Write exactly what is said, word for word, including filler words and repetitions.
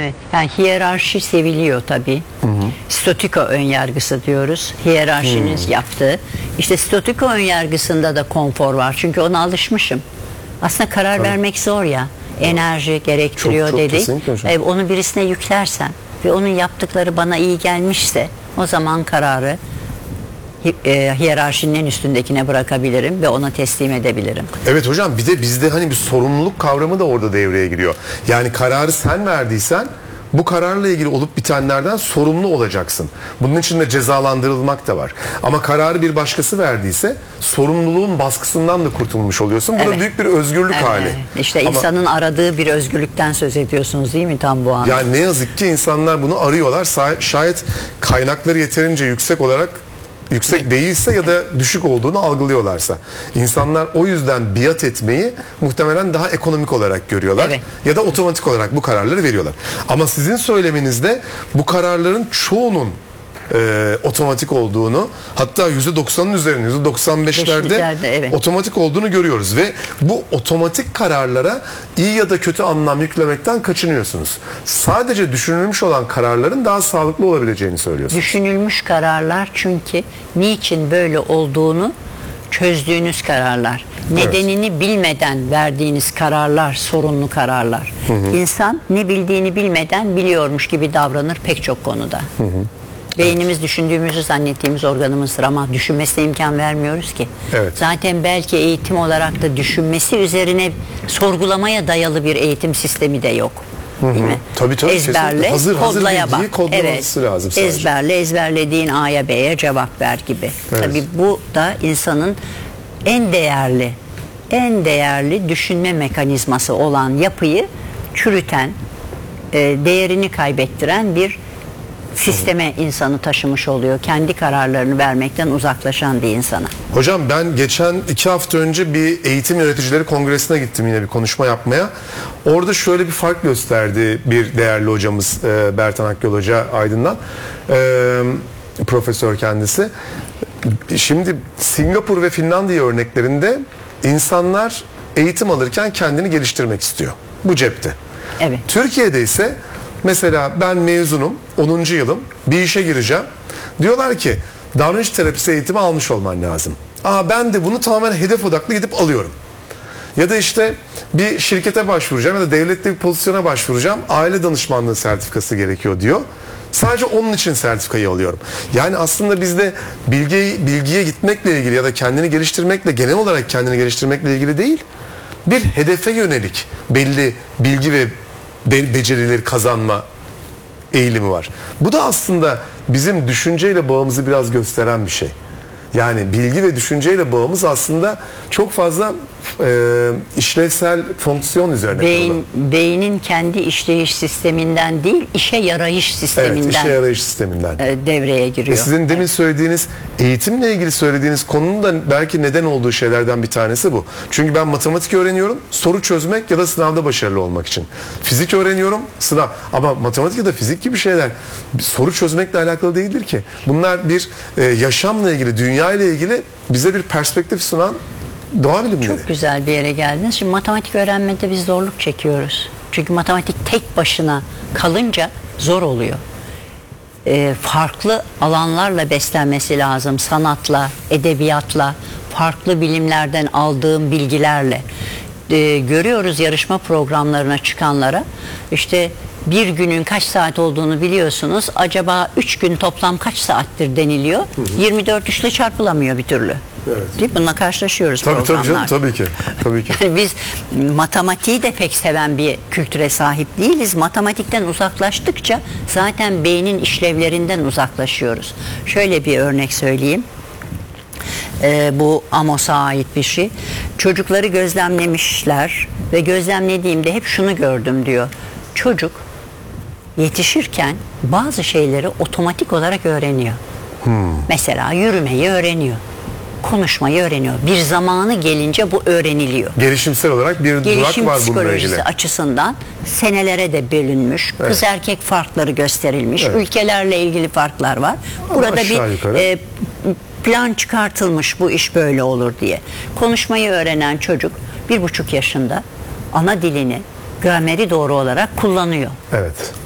Evet. Yani hiyerarşi seviliyor tabii. Hı hı. Statiko önyargısı diyoruz. Hiyerarşiniz hı. yaptığı. İşte statiko önyargısında da konfor var. Çünkü ona alışmışım. Aslında karar evet. vermek zor ya. Enerji gerektiriyor çok, çok dedik. E, onu birisine yüklersen ve onun yaptıkları bana iyi gelmişse o zaman kararı e, hiyerarşinin en üstündekine bırakabilirim ve ona teslim edebilirim. Evet hocam, bir de bizde hani bir sorumluluk kavramı da orada devreye giriyor. Yani kararı sen verdiysen bu kararla ilgili olup bitenlerden sorumlu olacaksın. Bunun için de cezalandırılmak da var. Ama kararı bir başkası verdiyse sorumluluğun baskısından da kurtulmuş oluyorsun. Bu evet. da büyük bir özgürlük evet. hali. İşte Ama, insanın aradığı bir özgürlükten söz ediyorsunuz değil mi tam bu anda? Yani ne yazık ki insanlar bunu arıyorlar. Şayet kaynakları yeterince yüksek olarak yüksek değilse ya da düşük olduğunu algılıyorlarsa. İnsanlar o yüzden biat etmeyi muhtemelen daha ekonomik olarak görüyorlar. Evet. Ya da otomatik olarak bu kararları veriyorlar. Ama sizin söylemenizde bu kararların çoğunun e, otomatik olduğunu, hatta yüzde doksanın üzerinde, yüzde doksan beşlerde evet. otomatik olduğunu görüyoruz ve bu otomatik kararlara iyi ya da kötü anlam yüklemekten kaçınıyorsunuz. Sadece düşünülmüş olan kararların daha sağlıklı olabileceğini söylüyorsunuz. Düşünülmüş kararlar çünkü niçin böyle olduğunu çözdüğünüz kararlar. Nedenini evet. bilmeden verdiğiniz kararlar sorunlu kararlar. Hı hı. İnsan ne bildiğini bilmeden biliyormuş gibi davranır pek çok konuda. Hı hı. Beynimiz evet. düşündüğümüzü zannettiğimiz organımızdır ama düşünmesine imkan vermiyoruz ki. Evet. Zaten belki eğitim olarak da düşünmesi üzerine sorgulamaya dayalı bir eğitim sistemi de yok. Değil hı hı. mi? Tabii tabii. Ezberle, hazır, kodlaya hazır bak. Kodlaması evet. lazım sadece. Ezberle, ezberlediğin A'ya B'ye cevap ver gibi. Evet. Tabii bu da insanın en değerli, en değerli düşünme mekanizması olan yapıyı çürüten, değerini kaybettiren bir sisteme insanı taşımış oluyor. Kendi kararlarını vermekten uzaklaşan bir insana. Hocam ben geçen iki hafta önce bir eğitim yöneticileri kongresine gittim yine bir konuşma yapmaya. Orada şöyle bir fark gösterdi bir değerli hocamız e, Bertan Akgöl Hoca Aydın'dan. E, profesör kendisi. Şimdi Singapur ve Finlandiya örneklerinde insanlar eğitim alırken kendini geliştirmek istiyor. Bu cepte. Evet. Türkiye'de ise mesela ben mezunum, onuncu yılım, bir işe gireceğim. Diyorlar ki davranış terapisi eğitimi almış olman lazım. Aa, ben de bunu tamamen hedef odaklı gidip alıyorum. Ya da işte bir şirkete başvuracağım ya da devlette bir pozisyona başvuracağım. Aile danışmanlığı sertifikası gerekiyor diyor. Sadece onun için sertifikayı alıyorum. Yani aslında bizde bilgiye, bilgiye gitmekle ilgili ya da kendini geliştirmekle, genel olarak kendini geliştirmekle ilgili değil, bir hedefe yönelik belli bilgi ve be becerileri kazanma eğilimi var. Bu da aslında bizim düşünceyle bağımızı biraz gösteren bir şey. Yani bilgi ve düşünceyle bağımız aslında çok fazla e, işlevsel fonksiyon üzerine Beyin, kurulu. Beynin kendi işleyiş sisteminden değil, işe yarayış sisteminden, evet, işe yarayış sisteminden e, devreye giriyor. E sizin demin evet. söylediğiniz, eğitimle ilgili söylediğiniz konunun da belki neden olduğu şeylerden bir tanesi bu. Çünkü ben matematik öğreniyorum, soru çözmek ya da sınavda başarılı olmak için. Fizik öğreniyorum, sınav. Ama matematik ya da fizik gibi şeyler soru çözmekle alakalı değildir ki. Bunlar bir e, yaşamla ilgili, dünya ile ilgili bize bir perspektif sunan doğa bilimleri. Çok güzel bir yere geldiniz. Şimdi matematik öğrenmede biz zorluk çekiyoruz. Çünkü matematik tek başına kalınca zor oluyor. Ee, farklı alanlarla beslenmesi lazım. Sanatla, edebiyatla, farklı bilimlerden aldığım bilgilerle. Ee, görüyoruz yarışma programlarına çıkanlara. İşte bir günün kaç saat olduğunu biliyorsunuz. Acaba üç gün toplam kaç saattir deniliyor. Hı hı. yirmi dört üçle çarpılamıyor bir türlü. Evet. Değil mi? Bununla karşılaşıyoruz tabii, programlar. Tabii canım, tabii ki. Tabii ki. Yani biz matematiği de pek seven bir kültüre sahip değiliz. Matematikten uzaklaştıkça zaten beynin işlevlerinden uzaklaşıyoruz. Şöyle bir örnek söyleyeyim. Ee, bu Amos'a ait bir şey. Çocukları gözlemlemişler ve gözlemlediğimde hep şunu gördüm diyor. Çocuk yetişirken bazı şeyleri otomatik olarak öğreniyor. Hmm. Mesela yürümeyi öğreniyor. Konuşmayı öğreniyor. Bir zamanı gelince bu öğreniliyor. Gelişimsel olarak bir Gelişim durak var bununla ilgili. psikolojisi açısından senelere de bölünmüş. Evet. Kız erkek farkları gösterilmiş. Evet. Ülkelerle ilgili farklar var. Burada bir e, plan çıkartılmış, bu iş böyle olur diye. Konuşmayı öğrenen çocuk bir buçuk yaşında ana dilini, grameri doğru olarak kullanıyor. Evet.